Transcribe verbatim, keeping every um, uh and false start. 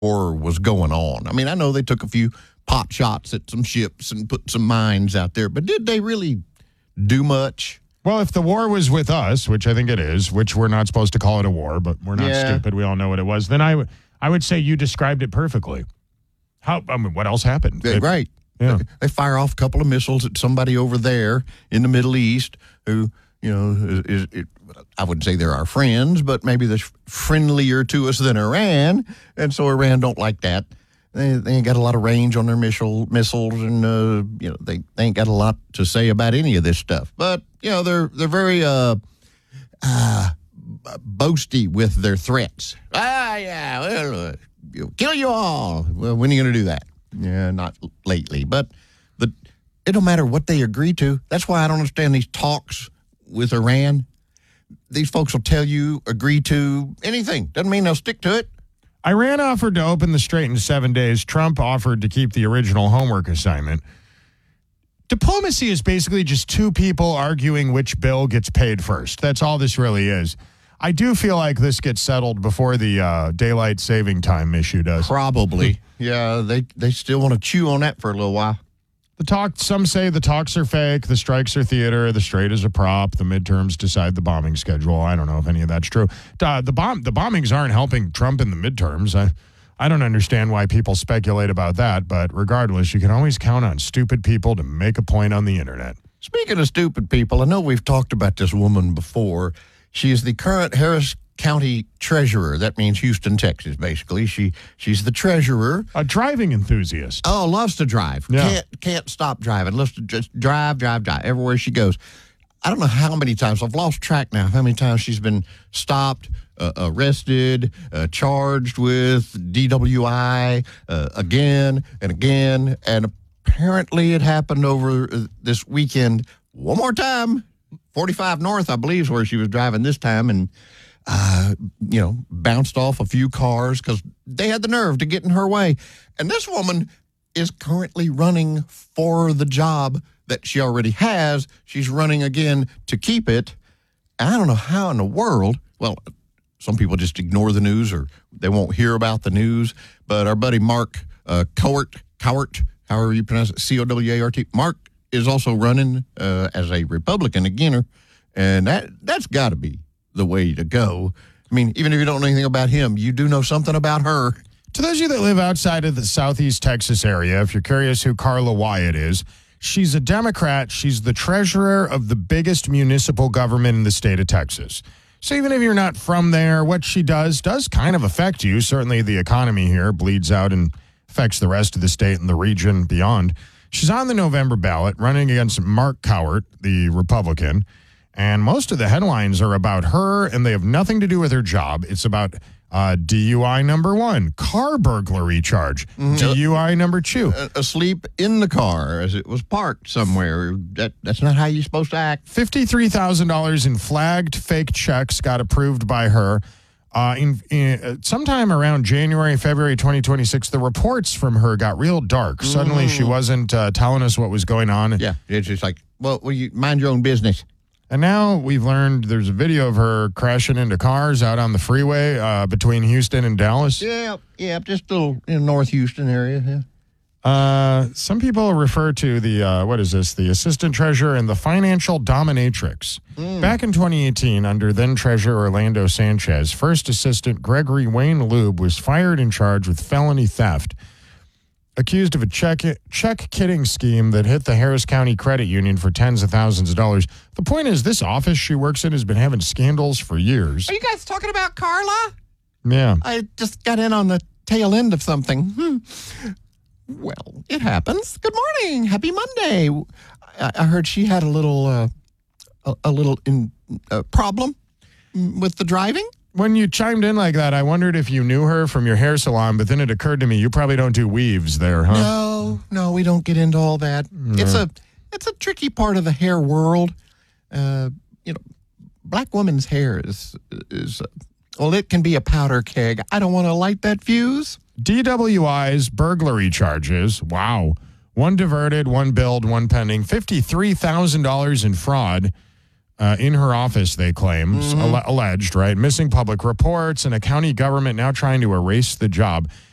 war was going on. I mean, I know they took a few pot shots at some ships and put some mines out there, but did they really do much? Well, if the war was with us, which I think it is, which we're not supposed to call it a war, but we're not Yeah. stupid. We all know what it was. Then I, w- I would say you described it perfectly. How? I mean, what else happened? Yeah, It- right. Yeah. They, they fire off a couple of missiles at somebody over there in the Middle East who, you know, is, is it, I wouldn't say they're our friends, but maybe they're friendlier to us than Iran. And so Iran don't like that. They, they ain't got a lot of range on their missile, missiles, and uh, you know they, they ain't got a lot to say about any of this stuff. But you know they're they're very uh, uh, boasty with their threats. Ah, yeah, well, uh, you'll kill you all. Well, when are you going to do that? Yeah, not lately. But the it don't matter what they agree to. That's why I don't understand these talks with Iran. These folks will tell you agree to anything. Doesn't mean they'll stick to it. Iran offered to open the strait in seven days. Trump offered to keep the original homework assignment. Diplomacy is basically just two people arguing which bill gets paid first. That's all this really is. I do feel like this gets settled before the uh, daylight saving time issue does. Probably. Yeah, they, they still want to chew on that for a little while. The talk. Some say the talks are fake, the strikes are theater, the strait is a prop, the midterms decide the bombing schedule. I don't know if any of that's true. Uh, the bomb, the bombings aren't helping Trump in the midterms. I, I don't understand why people speculate about that, but regardless, you can always count on stupid people to make a point on the internet. Speaking of stupid people, I know we've talked about this woman before. She is the current Harris County treasurer. That means Houston, Texas, basically. She she's the treasurer. A driving enthusiast. Oh, loves to drive. Yeah. Can't can't stop driving. Loves to just drive, drive, drive everywhere she goes. I don't know how many times, I've lost track now, how many times she's been stopped, uh, arrested, uh, charged with D W I uh, again and again. And apparently it happened over uh, this weekend one more time. forty-five North, I believe, is where she was driving this time. And Uh, you know, bounced off a few cars because they had the nerve to get in her way. And this woman is currently running for the job that she already has. She's running again to keep it. I don't know how in the world, well, some people just ignore the news or they won't hear about the news. But our buddy Mark uh, Cowart, Cowart, however you pronounce it, C O W A R T, Mark is also running uh, as a Republican again. And that, that's got to be the way to go. I mean, even if you don't know anything about him, you do know something about her. To those of you that live outside of the Southeast Texas area, if you're curious who Carla Wyatt is, she's a Democrat. She's the treasurer of the biggest municipal government in the state of Texas. So even if you're not from there, what she does does kind of affect you. Certainly the economy here bleeds out and affects the rest of the state and the region beyond. She's on the November ballot running against Mark Cowart, the Republican. And most of the headlines are about her, and they have nothing to do with her job. It's about uh, D U I number one, car burglary charge, mm-hmm. D U I number two. Uh, asleep in the car as it was parked somewhere. That That's not how you're supposed to act. fifty-three thousand dollars in flagged fake checks got approved by her. Uh, in, in sometime around January, February twenty twenty-six, the reports from her got real dark. Mm. Suddenly, she wasn't uh, telling us what was going on. Yeah, it's just like, well, well you mind your own business. And now we've learned there's a video of her crashing into cars out on the freeway uh, between Houston and Dallas. Yeah, yeah, just a little in North Houston area. Yeah. Uh, some people refer to the, uh, what is this, the assistant treasurer and the financial dominatrix. Mm. Back in twenty eighteen, under then-treasurer Orlando Sanchez, first assistant Gregory Wayne Lube was fired and charged with felony theft, accused of a check check kitting scheme that hit the Harris County Credit Union for tens of thousands of dollars. The point is, this office she works in has been having scandals for years. Are you guys talking about Carla? Yeah. I just got in on the tail end of something. Hmm. Well, it happens. Good morning. Happy Monday. I, I heard she had a little, uh, a, a little in, uh, problem with the driving. When you chimed in like that, I wondered if you knew her from your hair salon, but then it occurred to me you probably don't do weaves there, huh? No, no, we don't get into all that. No. It's a it's a tricky part of the hair world. Uh, you know, black women's hair is, is uh, well, it can be a powder keg. I don't want to light that fuse. D W I's burglary charges, wow. One diverted, one billed, one pending, fifty-three thousand dollars in fraud. Uh, in her office, they claim, mm-hmm. alle- alleged, right? Missing public reports and a county government now trying to erase the job.